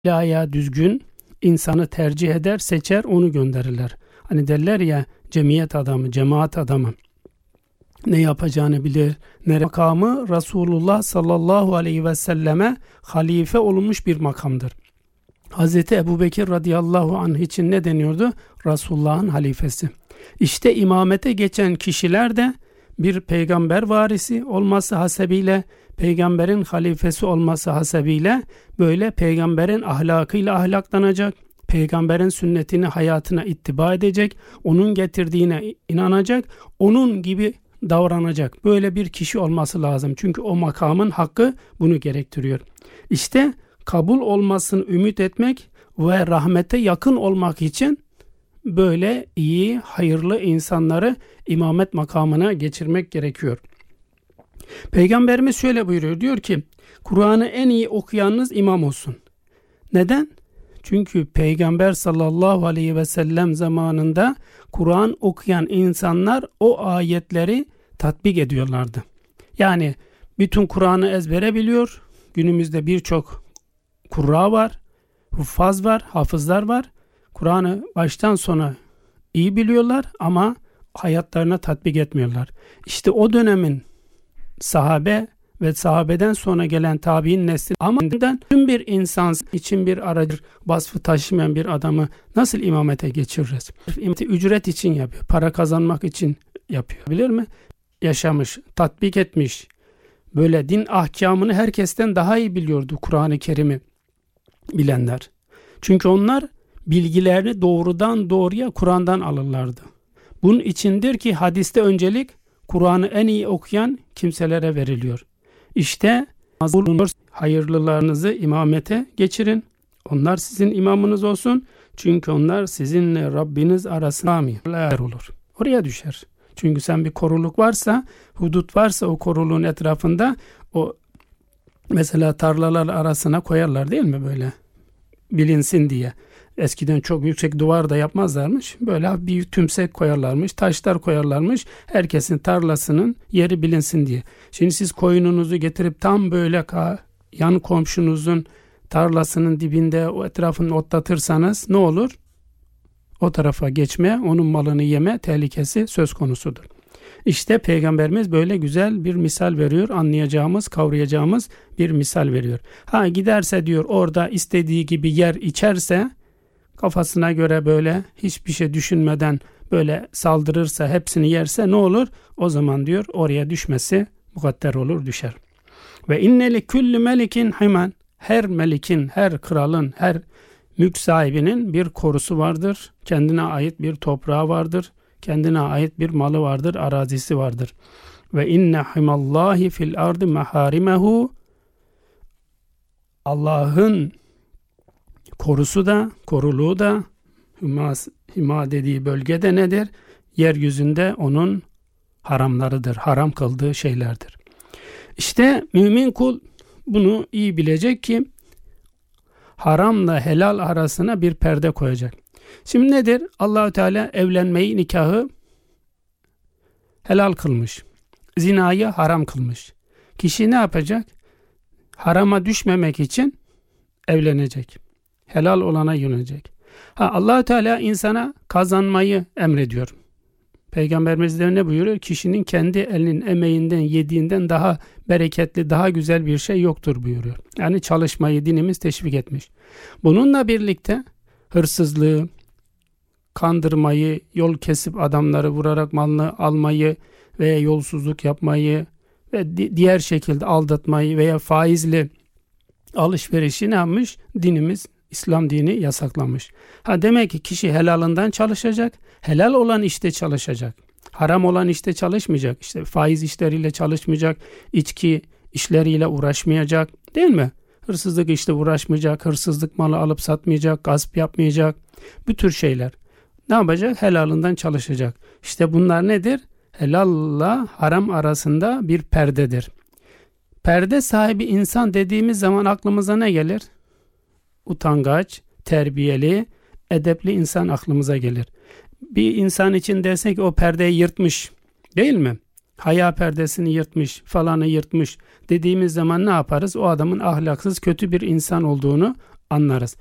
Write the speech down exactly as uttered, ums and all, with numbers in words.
ayağı düzgün insanı tercih eder, seçer, onu gönderirler. Hani derler ya, cemiyet adamı, cemaat adamı. Ne yapacağını bilir. Ne makamı Resulullah sallallahu aleyhi ve selleme halife olunmuş bir makamdır. Hazreti Ebubekir radıyallahu anh için ne deniyordu? Resulullah'ın halifesi. İşte imamete geçen kişiler de bir peygamber varisi olması hasebiyle, peygamberin halifesi olması hasebiyle böyle peygamberin ahlakıyla ahlaklanacak, peygamberin sünnetini hayatına ittiba edecek, onun getirdiğine inanacak, onun gibi davranacak. Böyle bir kişi olması lazım. Çünkü o makamın hakkı bunu gerektiriyor. İşte kabul olmasını ümit etmek ve rahmete yakın olmak için böyle iyi, hayırlı insanları imamet makamına geçirmek gerekiyor. Peygamberimiz şöyle buyuruyor, diyor ki, Kur'an'ı en iyi okuyanınız imam olsun. Neden? Çünkü Peygamber sallallahu aleyhi ve sellem zamanında Kur'an okuyan insanlar o ayetleri tatbik ediyorlardı. Yani bütün Kur'an'ı ezbere biliyor. Günümüzde birçok kurra var, huffaz var, hafızlar var. Kur'an'ı baştan sona iyi biliyorlar ama hayatlarına tatbik etmiyorlar. İşte o dönemin sahabe ve sahabeden sonra gelen tabi'in nesli ama tüm bir insan için bir aracı vasfı taşımayan bir adamı nasıl imamete geçiririz? Ücret için yapıyor, para kazanmak için yapıyor. Bilir mi? Yaşamış, tatbik etmiş. Böyle din ahkamını herkesten daha iyi biliyordu Kur'an-ı Kerim'i bilenler. Çünkü onlar bilgilerini doğrudan doğruya Kur'an'dan alırlardı. Bunun içindir ki hadiste öncelik Kur'an'ı en iyi okuyan kimselere veriliyor. İşte hayırlılarınızı imamete geçirin. Onlar sizin imamınız olsun. Çünkü onlar sizinle Rabbiniz arasında olur. Oraya düşer. Çünkü sen bir koruluk varsa, hudut varsa o koruluğun etrafında o mesela tarlalar arasına koyarlar değil mi böyle? Bilinsin diye. Eskiden çok yüksek duvar da yapmazlarmış. Böyle bir tümsek koyarlarmış, taşlar koyarlarmış. Herkesin tarlasının yeri bilinsin diye. Şimdi siz koyununuzu getirip tam böyle yan komşunuzun tarlasının dibinde o etrafını otlatırsanız ne olur? O tarafa geçme, onun malını yeme tehlikesi söz konusudur. İşte Peygamberimiz böyle güzel bir misal veriyor. Anlayacağımız, kavrayacağımız bir misal veriyor. Ha giderse diyor orada istediği gibi yer içerse, kafasına göre böyle hiçbir şey düşünmeden böyle saldırırsa, hepsini yerse ne olur? O zaman diyor oraya düşmesi mukadder olur, düşer. Ve inneli kulli melikin himan. Her melikin, her kralın, her mülk sahibinin bir korusu vardır. Kendine ait bir toprağı vardır. Kendine ait bir malı vardır, arazisi vardır. Ve inne himallahi fil ardı maharimehu. Allah'ın korusu da, koruluğu da, hima, hima dediği bölgede nedir? Yeryüzünde onun haramlarıdır, haram kıldığı şeylerdir. İşte mümin kul bunu iyi bilecek ki haramla helal arasına bir perde koyacak. Şimdi nedir? Allah-u Teala evlenmeyi, nikahı helal kılmış. Zinayı haram kılmış. Kişi ne yapacak? Harama düşmemek için evlenecek. Helal olana yönelecek. Ha, Allah-u Teala insana kazanmayı emrediyor. Peygamberimiz de ne buyuruyor? Kişinin kendi elinin emeğinden, yediğinden daha bereketli, daha güzel bir şey yoktur buyuruyor. Yani çalışmayı dinimiz teşvik etmiş. Bununla birlikte hırsızlığı, kandırmayı, yol kesip adamları vurarak malını almayı veya yolsuzluk yapmayı ve di- diğer şekilde aldatmayı veya faizli alışverişi ne yapmış? Dinimiz, İslam dini yasaklamış. Ha demek ki kişi helalından çalışacak, helal olan işte çalışacak. Haram olan işte çalışmayacak. İşte faiz işleriyle çalışmayacak, içki işleriyle uğraşmayacak, değil mi? Hırsızlık işte uğraşmayacak, hırsızlık malı alıp satmayacak, gasp yapmayacak. Bu tür şeyler. Ne yapacak? Helalından çalışacak. İşte bunlar nedir? Helalla haram arasında bir perdedir. Perde sahibi insan dediğimiz zaman aklımıza ne gelir? Utangaç, terbiyeli, edepli insan aklımıza gelir. Bir insan için desek o perdeyi yırtmış, değil mi? Haya perdesini yırtmış, falanı yırtmış dediğimiz zaman ne yaparız? O adamın ahlaksız, kötü bir insan olduğunu anlarız.